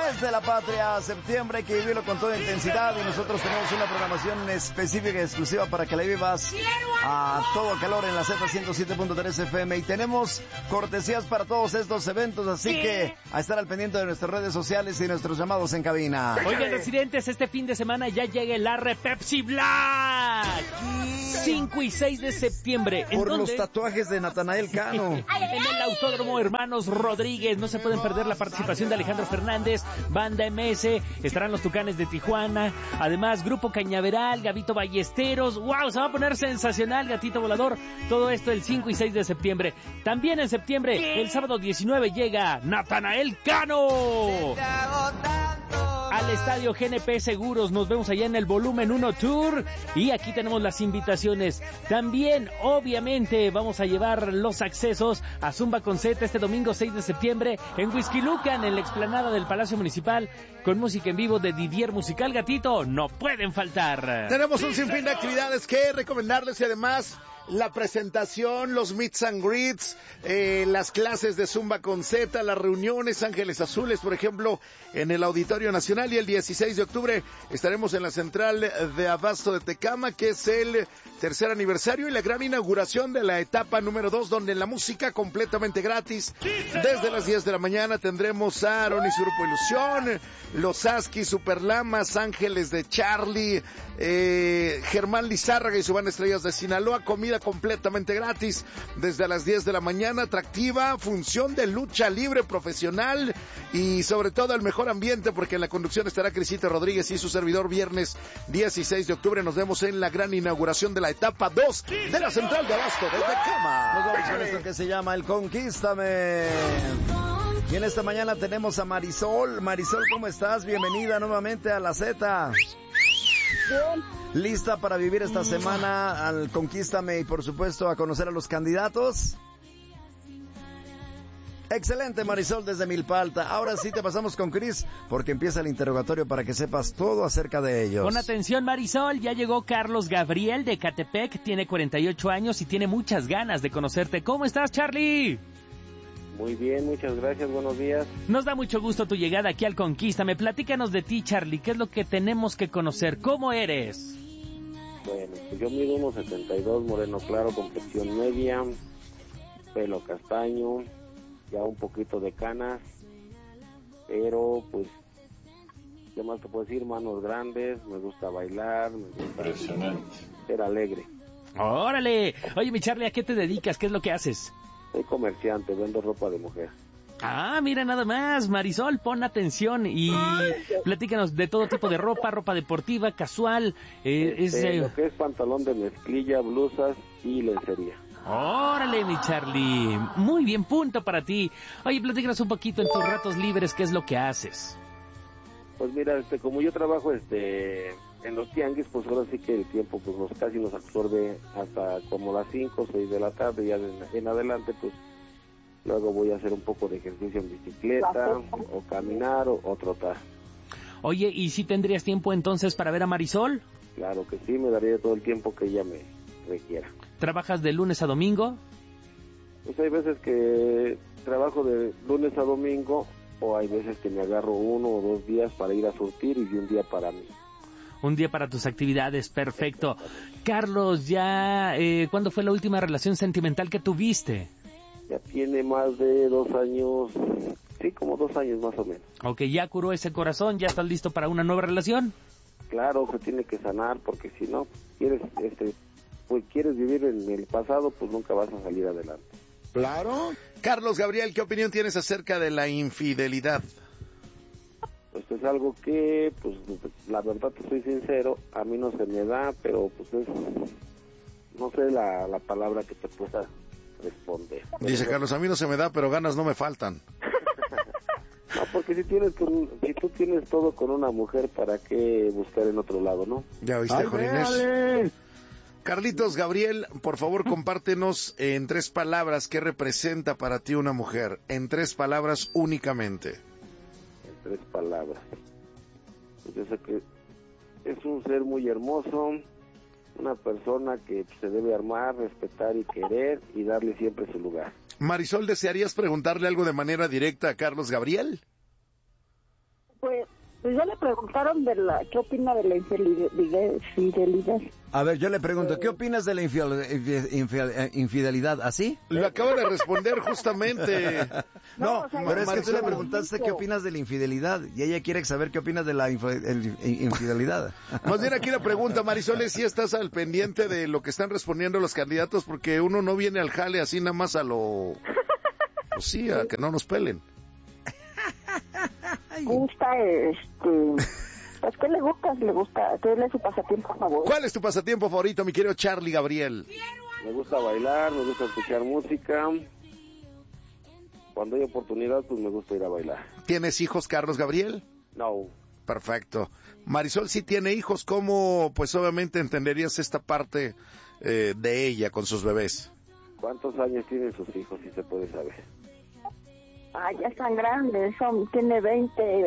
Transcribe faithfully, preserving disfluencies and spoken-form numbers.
Héroes de la Patria, septiembre, hay que vivirlo con toda intensidad y nosotros tenemos una programación específica y exclusiva para que la vivas a todo calor en la Z ciento siete punto tres F M y tenemos cortesías para todos estos eventos, así ¿Qué? que a estar al pendiente de nuestras redes sociales y nuestros llamados en cabina. Oigan, residentes, este fin de semana ya llega el Arre Pepsi Black. cinco y seis de septiembre. Por dónde? los tatuajes de Natanael Cano. En el Autódromo Hermanos Rodríguez. No se pueden perder la participación de Alejandro Fernández, Banda M S, estarán los Tucanes de Tijuana, además Grupo Cañaveral, Gabito Ballesteros. ¡Wow! Se va a poner sensacional, Gatito Volador. Todo esto el cinco y seis de septiembre. También en septiembre, el sábado diecinueve, llega Natanael Cano al Estadio G N P Seguros. Nos vemos allá en el Volumen uno Tour y aquí tenemos las invitaciones. También, obviamente, vamos a llevar los accesos a Zumba con Z este domingo seis de septiembre en Huixquilucan, en la explanada del Palacio Municipal, con música en vivo de Didier Musical. Gatito, no pueden faltar. Tenemos un sinfín de actividades que recomendarles y además la presentación, los meets and greets, eh, las clases de Zumba con Z, las reuniones Ángeles Azules, por ejemplo, en el Auditorio Nacional, y el dieciséis de octubre estaremos en la central de Abasto de Tecama, que es el tercer aniversario y la gran inauguración de la etapa número dos, donde la música completamente gratis. Desde las diez de la mañana tendremos a Aaron y su Grupo Ilusión, los Aski, Superlamas, Ángeles de Charlie, eh, Germán Lizárraga y su banda Estrellas de Sinaloa, comida completamente gratis desde las diez de la mañana, atractiva, función de lucha libre profesional y sobre todo el mejor ambiente, porque en la conducción estará Crisita Rodríguez y su servidor. Viernes dieciséis de octubre nos vemos en la gran inauguración de la etapa dos de la central de Abasto de Tecama. Nos vamos con esto que se llama el Conquístame. Y en esta mañana tenemos a Marisol. Marisol, ¿cómo estás? Bienvenida nuevamente a la Z. Bien. ¿Lista para vivir esta semana al Conquístame y por supuesto a conocer a los candidatos? Excelente, Marisol, desde Milpa Alta. Ahora sí te pasamos con Cris, porque empieza el interrogatorio para que sepas todo acerca de ellos. Con atención, Marisol, ya llegó Carlos Gabriel de Catepec, tiene cuarenta y ocho años y tiene muchas ganas de conocerte. ¿Cómo estás, Charlie? Muy bien, muchas gracias, buenos días. Nos da mucho gusto tu llegada aquí al Conquístame. Platícanos de ti, Charlie, ¿qué es lo que tenemos que conocer? ¿Cómo eres? Bueno, pues yo mido uno setenta y dos, moreno claro, complexión media, pelo castaño, ya un poquito de canas, pero pues, ¿qué más te puedo decir? Manos grandes, me gusta bailar, me gusta ser alegre. ¡Órale! Oye, mi Charlie, ¿a qué te dedicas? ¿Qué es lo que haces? Soy comerciante, vendo ropa de mujer. Ah, mira nada más, Marisol, pon atención y platícanos de todo tipo de ropa, ropa deportiva, casual, eh, este, es... Eh... Lo que es pantalón de mezclilla, blusas y lencería. ¡Órale, mi Charlie! Muy bien, punto para ti. Oye, platícanos un poquito en tus ratos libres, ¿qué es lo que haces? Pues mira, este, como yo trabajo este en los tianguis, pues ahora sí que el tiempo pues nos casi nos absorbe hasta como las cinco o seis de la tarde, ya de, en adelante pues luego voy a hacer un poco de ejercicio en bicicleta, o caminar, o, o trotar. Oye, ¿y si tendrías tiempo entonces para ver a Marisol? Claro que sí, me daría todo el tiempo que ella me requiera. ¿Trabajas de lunes a domingo? Pues hay veces que trabajo de lunes a domingo, o hay veces que me agarro uno o dos días para ir a surtir y un día para mí. Un día para tus actividades, perfecto. Carlos, ya, eh, ¿cuándo fue la última relación sentimental que tuviste? Ya tiene más de dos años, sí, como dos años más o menos. Ok, ¿ya curó ese corazón? ¿Ya estás listo para una nueva relación? Claro, se tiene que sanar, porque si no, quieres, este, pues quieres vivir en el pasado, pues nunca vas a salir adelante. Claro. Carlos Gabriel, ¿qué opinión tienes acerca de la infidelidad? Pues es algo que, pues, la verdad te soy sincero, a mí no se me da, pero pues es, no sé la, la palabra que te pueda responder. Dice pero, Carlos, a mí no se me da, pero ganas no me faltan. No, porque si tienes con, si tú tienes todo con una mujer, ¿para qué buscar en otro lado, no? Ya oíste, Jorinés. Carlitos Gabriel, por favor, compártenos en tres palabras qué representa para ti una mujer, en tres palabras únicamente. En tres palabras. Pues yo sé que es un ser muy hermoso, una persona que se debe amar, respetar y querer y darle siempre su lugar. Marisol, ¿desearías preguntarle algo de manera directa a Carlos Gabriel? Pues, pues ya le preguntaron de la, ¿qué opina de la infidelidad? A ver, yo le pregunto, ¿qué opinas de la infiel- infiel- infidelidad? ¿Así? Lo acabo de responder justamente. No, No, o sea, pero es que tú le Marisol. preguntaste qué opinas de la infidelidad y ella quiere saber qué opinas de la info- el- infidelidad. Más bien aquí la pregunta, Marisol, es si estás al pendiente de lo que están respondiendo los candidatos, porque uno no viene al jale así nada más a lo... Pues sí, a que no nos pelen. Gusta, este... Pues, ¿qué le gusta? ¿Le gusta? ¿Qué es su pasatiempo favorito? ¿Cuál es tu pasatiempo favorito, mi querido Charlie Gabriel? Me gusta bailar, me gusta escuchar música. Cuando hay oportunidad, pues me gusta ir a bailar. ¿Tienes hijos, Carlos Gabriel? No, Perfecto. Marisol sí tiene hijos, ¿cómo, pues obviamente entenderías esta parte eh, de ella con sus bebés? ¿cuántos años tienen sus hijos, si se puede saber? Ah, ya están grandes, son, tiene veinte,